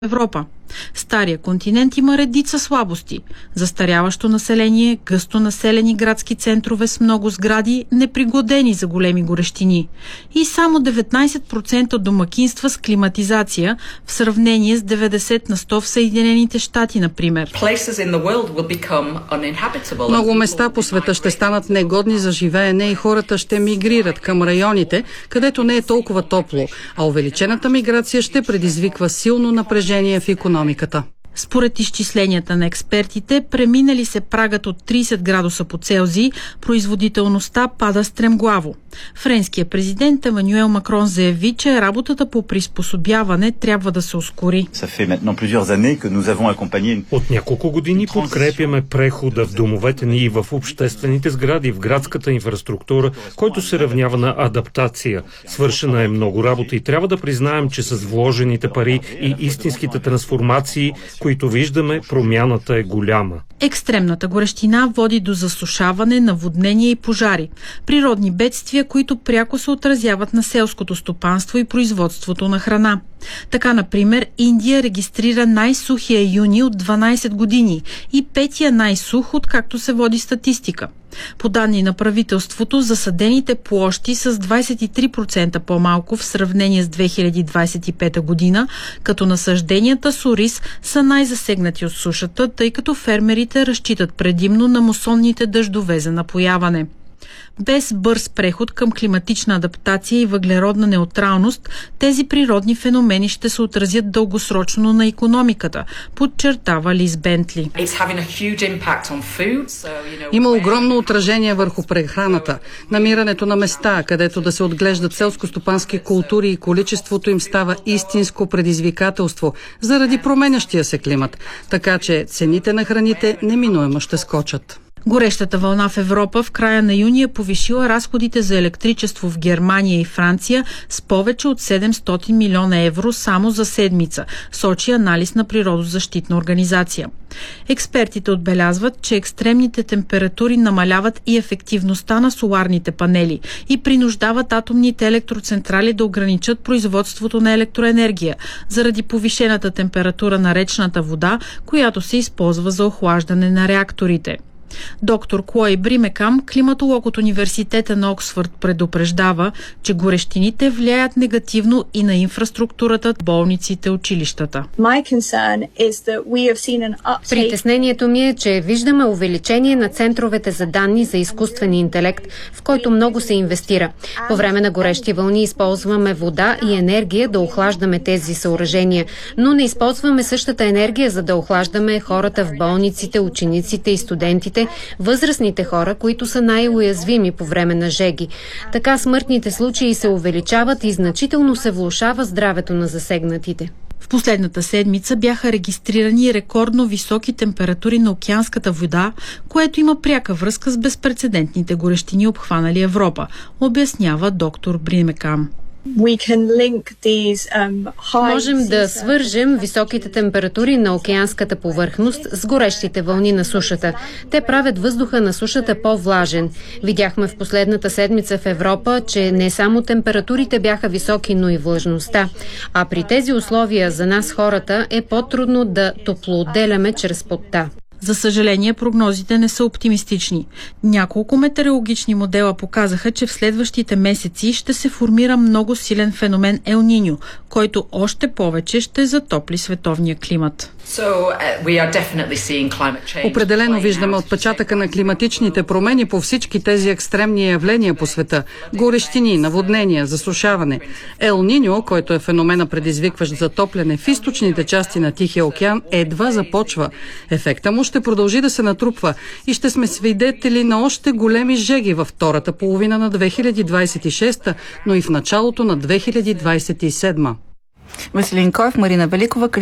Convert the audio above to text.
Европа. Стария континент има редица слабости. Застаряващо население, гъсто населени градски центрове с много сгради, непригодени за големи горещини. И само 19% от домакинства с климатизация, в сравнение с 90% в Съединените щати, например. Много места по света ще станат негодни за живеене и хората ще мигрират към районите, където не е толкова топло, а увеличената миграция ще предизвиква силно напрежение в икономиката. Според изчисленията на експертите, преминали се прагът от 30 градуса по Целзий, производителността пада стремглаво. Френският президент Емануел Макрон заяви, че работата по приспособяване трябва да се ускори. От няколко години подкрепяме прехода в домовете ни и в обществените сгради, в градската инфраструктура, който се равнява на адаптация. Свършена е много работа и трябва да признаем, че с вложените пари и истинските трансформации, които виждаме, промяната е голяма. Екстремната горещина води до засушаване, наводнения и пожари. Природни бедствия, които пряко се отразяват на селското стопанство и производството на храна. Така, например, Индия регистрира най-сухия юни от 12 години и петия най-сух, откакто се води статистика. По данни на правителството, засадените площи с 23% по-малко в сравнение с 2025 година, като насажденията с ориз са най-засегнати от сушата, тъй като фермерите разчитат предимно на мусонните дъждове за напояване. Без бърз преход към климатична адаптация и въглеродна неутралност, тези природни феномени ще се отразят дългосрочно на икономиката, подчертава Лиз Бентли. Има огромно отражение върху прехраната. Намирането на места, където да се отглеждат селскостопански култури и количеството им става истинско предизвикателство заради променящия се климат. Така че цените на храните неминуемо ще скочат. Горещата вълна в Европа в края на юни е повишила разходите за електричество в Германия и Франция с повече от 700 милиона евро само за седмица, сочи анализ на природозащитна организация. Експертите отбелязват, че екстремните температури намаляват и ефективността на соларните панели и принуждават атомните електроцентрали да ограничат производството на електроенергия заради повишената температура на речната вода, която се използва за охлаждане на реакторите. Доктор Клой Бримекам, климатолог от Университета на Оксфорд, предупреждава, че горещините влияят негативно и на инфраструктурата, болниците, училищата. Притеснението ми е, че виждаме увеличение на центровете за данни за изкуствен интелект, в който много се инвестира. По време на горещи вълни използваме вода и енергия да охлаждаме тези съоръжения, но не използваме същата енергия, за да охлаждаме хората в болниците, учениците и студентите, възрастните хора, които са най-уязвими по време на жеги. Така смъртните случаи се увеличават и значително се влошава здравето на засегнатите. В последната седмица бяха регистрирани рекордно високи температури на океанската вода, което има пряка връзка с безпрецедентните горещини, обхванали Европа, обяснява доктор Бримекам. Можем да свържем високите температури на океанската повърхност с горещите вълни на сушата. Те правят въздуха на сушата по-влажен. Видяхме в последната седмица в Европа, че не само температурите бяха високи, но и влажността. А при тези условия за нас хората е по-трудно да топлоотделяме чрез потта. За съжаление, прогнозите не са оптимистични. Няколко метеорологични модела показаха, че в следващите месеци ще се формира много силен феномен Ел Ниньо, който още повече ще затопли световния климат. Определено виждаме отпечатъка на климатичните промени по всички тези екстремни явления по света. Горещини, наводнения, засушаване. Ел Ниньо, който е феномена предизвикващ затопляне в източните части на Тихия океан, едва започва. Ефекта му ще продължи да се натрупва и ще сме свидетели на още големи жеги във втората половина на 2026, но и в началото на 2027. Василин Коев, Марина Великова.